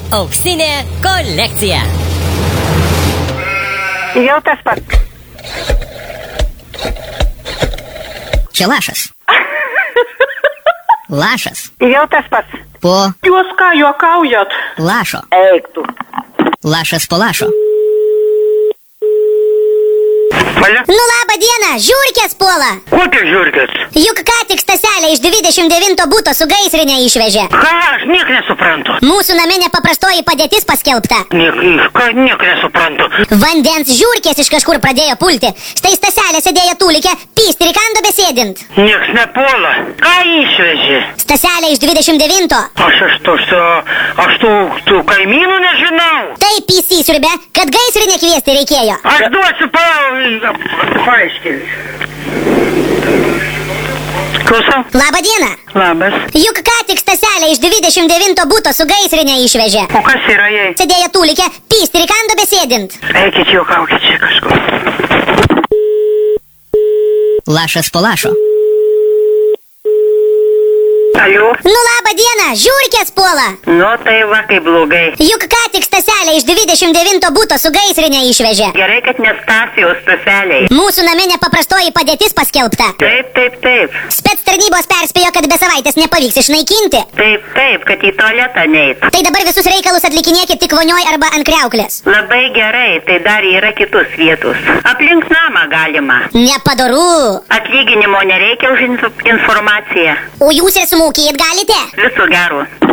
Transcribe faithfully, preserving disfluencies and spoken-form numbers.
Auksinė kolekcija. Jau tas pats. Čia lašas. Lašas. Jau tas pats. Po Jūs ką juokaujat? lašo. Eik tu. Lašas po lašo. Valia? Nu labą dieną, žiūrkės puola. Kokios žiūrkės? Juk ką tik Staselė iš dvidešimt devinto buto su gaisrinė išvežė. Ką, aš niek nesuprantu. Mūsų name nepaprastoji padėtis paskelbta. Niek, ką, niek nesuprantu. Vandens žiūrkės iš kažkur pradėjo pulti. Štai Staselė sėdėjo tūlikė, pysti rikando besėdint. Nieks nepuola. Ką išvežė? Staselė iš dvidešimt devinto. Aš aš to, aš tų, tų kaimynų nežinau. Taip įsisiurbė, kad gaisrinė kviesti reikėjo. Aš duosiu pa... paaiškinti. Klausau? Labą dieną. Labas. Juk ką tik Staselė iš dvidešimt devinto buto su gaisrinė išvežė. O kas yra jai? Sėdėjo tūlikė, pysti rikando besėdint. Eikit juokaukit čia kažkur. Lašas po lašo. Aliu? Nu labą dieną, žiūrkės puola. Nu tai va kaip blogai. Juk ką tik Staselė iš dvidešimt devinto buto su gaisrinė išvežė. Gerai, kad ne Stasijos Staseliai. Mūsų name nepaprastoji padėtis paskelbta. Taip, taip, taip. Spec tarnybos perspėjo, kad be savaitės nepavyks išnaikinti. Taip, taip, kad į tualetą neit. Tai dabar visus reikalus atlikinėkit tik vonioj arba ant kriauklės. Labai gerai, tai dar yra kitus vietus. Aplink namą galima. Nepadoru. Atlyginimo nereikia už inf informaciją. O jūs ir sumokėt galite? Viso gero.